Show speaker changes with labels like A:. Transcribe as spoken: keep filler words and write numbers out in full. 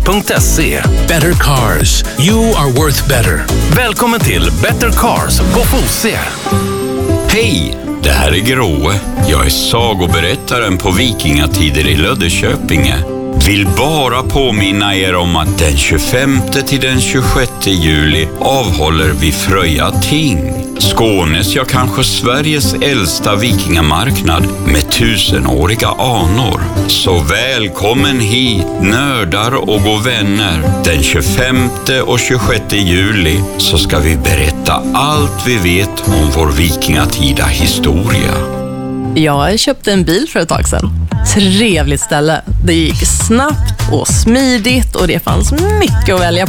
A: punkt se.
B: Better cars. You are worth better.
A: Välkommen till Better Cars på Fosie.
C: Hej, det här är Gråe. Jag är sagoberättaren på Vikingatider i Löddeköpinge. Vill bara påminna er om att den tjugofemte till den tjugosjätte juli avhåller vi Fröja ting. Skånes, ja kanske Sveriges äldsta vikingamarknad med tusenåriga anor. Så välkommen hit, nördar och gå vänner. Den tjugofemte och tjugosjätte juli så ska vi berätta allt vi vet om vår vikingatida historia.
D: Jag köpte en bil för ett tag sedan. Trevligt ställe. Det gick snabbt och smidigt och det fanns mycket att välja